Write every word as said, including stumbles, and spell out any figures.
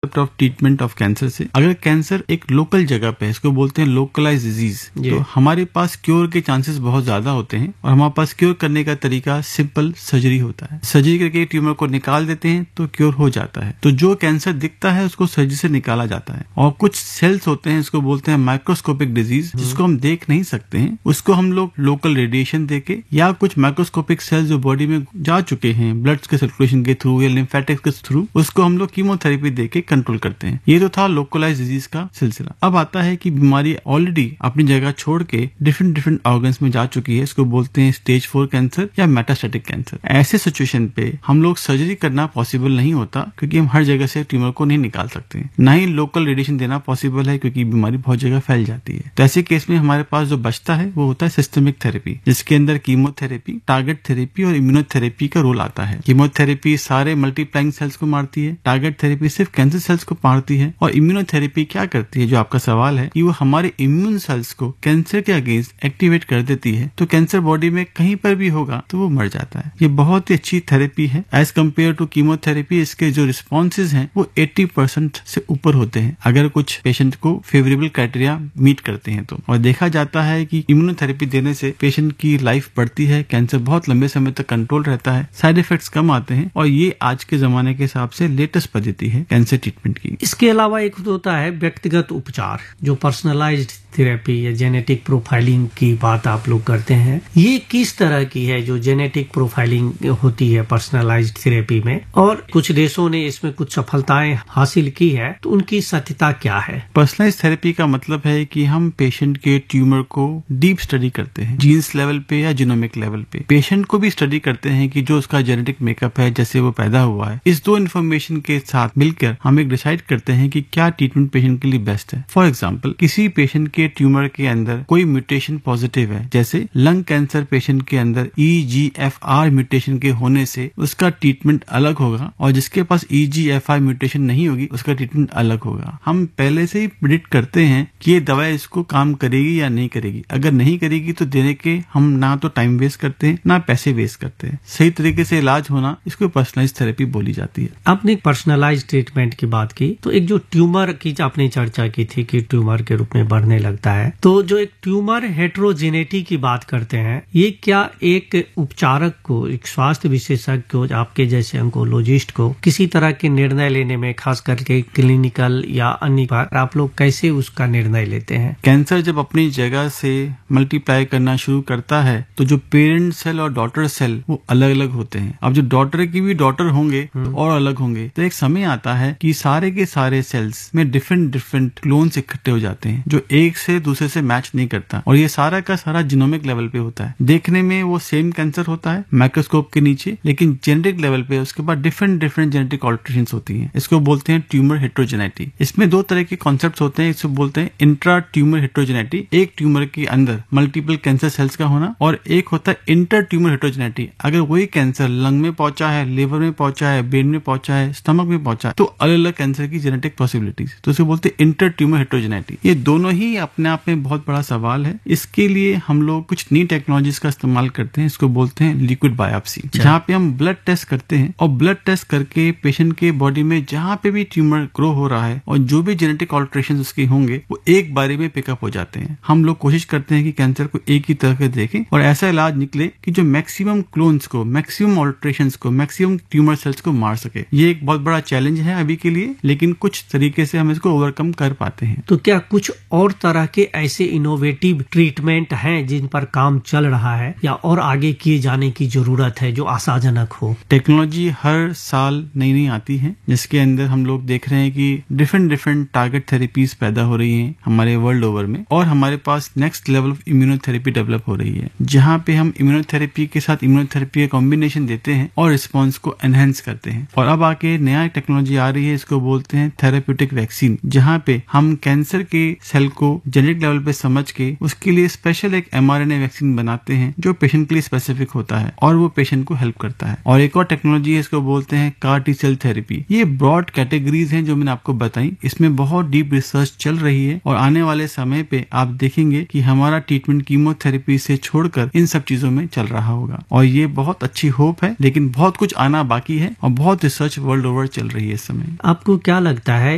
Concept of treatment of cancer से, अगर cancer एक लोकल जगह पे है, इसको बोलते हैं लोकलाइज डिजीज, तो हमारे पास क्योर के चांसेस बहुत ज्यादा होते हैं और हमारे पास क्योर करने का तरीका सिंपल सर्जरी होता है। सर्जरी करके ट्यूमर को निकाल देते हैं तो क्योर हो जाता है। तो जो कैंसर दिखता है उसको सर्जरी से निकाला जाता है। और कुछ सेल्स होते हैं, इसको बोलते हैं माइक्रोस्कोपिक डिजीज, जिसको हम देख नहीं सकते हैं, उसको हम लोग लोकल रेडिएशन देके या कुछ माइक्रोस्कोपिक सेल्स जो बॉडी में जा चुके हैं ब्लड के सर्कुलेशन के थ्रू या लिम्फेटिक्स के थ्रू, उसको हम लोग कीमोथेरेपी देके कंट्रोल करते हैं। ये तो था लोकलाइज डिजीज का सिलसिला। अब आता है कि बीमारी ऑलरेडी अपनी जगह छोड़ के डिफरेंट डिफरेंट ऑर्गन्स में जा चुकी है, इसको बोलते हैं स्टेज फोर कैंसर या मेटास्टेटिक कैंसर। ऐसे सिचुएशन पे हम लोग सर्जरी करना पॉसिबल नहीं होता, क्योंकि हम हर जगह से ट्यूमर को नहीं निकाल सकते, ना ही लोकल रेडिएशन देना पॉसिबल है, क्योंकि बीमारी बहुत जगह फैल जाती है। तो ऐसे केस में हमारे पास जो बचता है वो होता है सिस्टमिक थेरेपी, जिसके अंदर कीमोथेरेपी, टारगेट थेरेपी और इम्यूनोथेरेपी का रोल आता है। कीमोथेरेपी सारे मल्टीप्लाइंग सेल्स को मारती है, टारगेट थेरेपी सिर्फ कैंसर सेल्स को मारती है, और इम्यूनोथेरेपी क्या करती है, जो आपका सवाल है, कि वो हमारे इम्यून सेल्स को कैंसर के अगेंस्ट एक्टिवेट कर देती है। तो कैंसर बॉडी में कहीं पर भी होगा तो वो मर जाता है। ये बहुत ही अच्छी थेरेपी है एज कम्पेयर टू कीमोथेरेपी। इसके जो रिस्पॉन्सेज हैं वो अस्सी परसेंट से ऊपर होते हैं, अगर कुछ पेशेंट को फेवरेबल क्राइटेरिया मीट करते हैं तो। और देखा जाता है कि इम्यूनोथेरेपी देने से पेशेंट की लाइफ बढ़ती है, कैंसर बहुत लंबे समय तक कंट्रोल रहता है, साइड इफेक्ट्स कम आते हैं, और ये आज के जमाने के हिसाब से लेटेस्ट पद्धति है कैंसर ट्रीटमेंट की। इसके अलावा एक होता है व्यक्तिगत उपचार, जो पर्सनलाइज्ड थेरेपी या जेनेटिक प्रोफाइलिंग की बात आप लोग करते हैं। ये किस तरह की है जो जेनेटिक प्रोफाइलिंग होती है पर्सनलाइज्ड थेरेपी में, और कुछ देशों ने इसमें कुछ सफलताएं हासिल की है, तो उनकी सत्यता क्या है? पर्सनलाइज्ड थेरेपी का मतलब है कि हम पेशेंट के ट्यूमर को डीप स्टडी करते हैं, जीन्स लेवल पे या जीनोमिक लेवल पे। पेशेंट को भी स्टडी करते हैं कि जो उसका जेनेटिक मेकअप है, जैसे वो पैदा हुआ है, इस दो इन्फॉर्मेशन के साथ मिलकर हम एक डिसाइड करते हैं कि क्या ट्रीटमेंट पेशेंट के लिए बेस्ट है। फॉर एग्जाम्पल, किसी पेशेंट के ट्यूमर के अंदर कोई म्यूटेशन पॉजिटिव है, जैसे लंग कैंसर पेशेंट के अंदर ई जी एफ आर म्यूटेशन के होने से उसका ट्रीटमेंट अलग होगा, और जिसके पास ई जी एफ आर म्यूटेशन नहीं होगी उसका ट्रीटमेंट अलग होगा। हम पहले से ही प्रिडिक्ट करते हैं कि ये दवा इसको काम करेगी या नहीं करेगी। अगर नहीं करेगी तो देने के हम ना तो टाइम वेस्ट करते हैं ना पैसे वेस्ट करते हैं। सही तरीके से इलाज होना, इसको पर्सनलाइज्ड थेरेपी बोली जाती है। आपने पर्सनलाइज्ड ट्रीटमेंट की बात की, तो एक जो ट्यूमर की आपने चर्चा की थी कि ट्यूमर के रूप में बढ़ने लगता है, तो जो एक ट्यूमर हेट्रोजेनिटी की बात करते हैं, ये क्या एक उपचारक को, एक स्वास्थ्य विशेषज्ञ को, आपके जैसे ऑन्कोलॉजिस्ट को किसी तरह के निर्णय लेने में, खास करके क्लिनिकल या अन्य पर, आप लोग कैसे उसका निर्णय लेते हैं? कैंसर जब अपनी जगह से मल्टीप्लाई करना शुरू करता है तो जो पेरेंट सेल और डॉटर सेल वो अलग अलग होते हैं। अब जो डॉटर की भी डॉटर होंगे तो और अलग होंगे। तो एक समय आता है कि सारे के सारे सेल्स में डिफरेंट डिफरेंट क्लोन्स इकट्ठे हो जाते हैं, जो एक से दूसरे से मैच नहीं करता, और ये सारा का सारा जीनोमिक लेवल पे होता है। देखने में वो सेम कैंसर होता है माइक्रोस्कोप के नीचे, लेकिन जेनेटिक लेवल पे उसके बाद डिफरेंट डिफरेंट जेनेटिक ऑल्टरेशंस होती हैं। इसको बोलते हैं ट्यूमर हेट्रोजेनिटी। इसमें दो तरह के कॉन्सेप्ट होते हैं, इसको बोलते हैं इंट्रा ट्यूमर हेट्रोजेनिटी, एक ट्यूमर के अंदर मल्टीपल कैंसर सेल्स का होना, और एक होता है इंटर ट्यूमर हेट्रोजेनिटी। अगर वही कैंसर लंग में पहुंचा है, लिवर में पहुंचा है, ब्रेन में पहुंचा है, स्टमक में पहुंचा है, तो अलग अलग कैंसर की जेनेटिक पॉसिबिलिटीज, तो इसे बोलते हैं इंटर ट्यूमर हेट्रोजेनिटी। ये दोनों ही अपने आप में बहुत बड़ा सवाल है। इसके लिए हम लोग कुछ नई टेक्नोलॉजीज का इस्तेमाल करते हैं, इसको बोलते हैं लिक्विड बायोप्सी, जहाँ पे हम ब्लड टेस्ट करते हैं, और ब्लड टेस्ट करके पेशेंट के बॉडी में जहाँ पे भी ट्यूमर ग्रो हो रहा है और जो भी जेनेटिक ऑल्टरेशन उसके होंगे वो एक बारी में पिकअप हो जाते हैं। हम लोग कोशिश करते हैं कि कैंसर को एक ही तरह से देखें और ऐसा इलाज निकले कि जो मैक्सिमम क्लोन्स को, मैक्सिमम ऑल्टरेशंस को, मैक्सिमम ट्यूमर सेल्स को मार सके। ये एक बहुत बड़ा चैलेंज है अभी के लिए, लेकिन कुछ तरीके से हम इसको ओवरकम कर पाते हैं। तो क्या कुछ और तरह के ऐसे इनोवेटिव ट्रीटमेंट हैं जिन पर काम चल रहा है, या और आगे किए जाने की जरूरत है जो आशाजनक हो? टेक्नोलॉजी हर साल नई नई आती है, जिसके अंदर हम लोग देख रहे हैं कि डिफरेंट डिफरेंट टारगेट थेरेपीज पैदा हो रही हैं हमारे वर्ल्ड ओवर में, और हमारे पास next level of immunotherapy develop हो रही है, जहाँ पे हम इम्यूनोथेरेपी के साथ इम्यूनोथेरेपी का कॉम्बिनेशन देते हैं और रिस्पॉन्स को एनहेंस करते हैं। और अब आके नया टेक्नोलॉजी आ रही है, इसको बोलते हैं थेरेप्यूटिक वैक्सीन, जहाँ पे हम कैंसर के सेल को जेनेटिक लेवल पे समझ के उसके लिए स्पेशल एक एमआरएनए वैक्सीन बनाते हैं जो पेशेंट के लिए स्पेसिफिक होता है और वो पेशेंट को हेल्प करता है। और एक और टेक्नोलॉजी है, इसको बोलते हैं कार टी सेल थेरेपी। ये ब्रॉड कैटेगरीज हैं जो मैंने आपको बताई, इसमें बहुत डीप रिसर्च चल रही है, और आने वाले समय पे आप देखेंगे कि हमारा ट्रीटमेंट कीमोथेरेपी से छोड़कर इन सब चीजों में चल रहा होगा। और ये बहुत अच्छी होप है, लेकिन बहुत कुछ आना बाकी है और बहुत रिसर्च वर्ल्ड ओवर चल रही है इस समय। आपको क्या लगता है